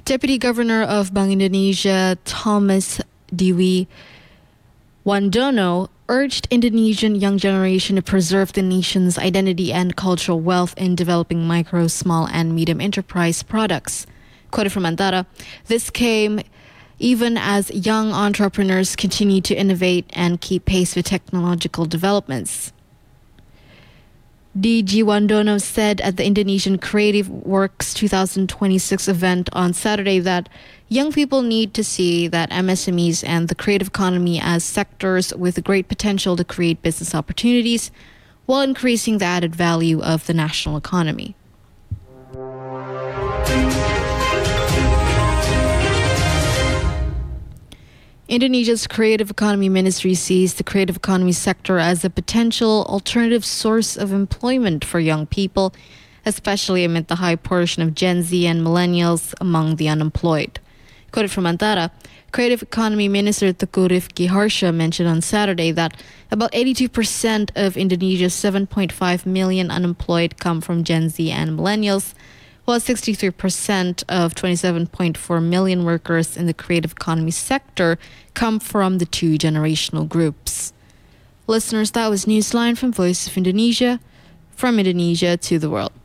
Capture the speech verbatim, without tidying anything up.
Deputy Governor of Bank Indonesia, Thomas Dewi Wandono, urged Indonesian young generation to preserve the nation's identity and cultural wealth in developing micro, small, and medium enterprise products. Quoted from Antara, this came even as young entrepreneurs continue to innovate and keep pace with technological developments. D G Wandono said at the Indonesian Creative Works twenty twenty-six event on Saturday that young people need to see that M S M Es and the creative economy as sectors with great potential to create business opportunities while increasing the added value of the national economy. Indonesia's Creative Economy Ministry sees the creative economy sector as a potential alternative source of employment for young people, especially amid the high portion of Gen Z and millennials among the unemployed. Quoted from Antara, Creative Economy Minister Teuku Rifki Harsha mentioned on Saturday that about eighty-two percent of Indonesia's seven point five million unemployed come from Gen Z and millennials, while sixty-three percent of twenty-seven point four million workers in the creative economy sector come from the two generational groups. Listeners, that was Newsline from Voice of Indonesia, from Indonesia to the world.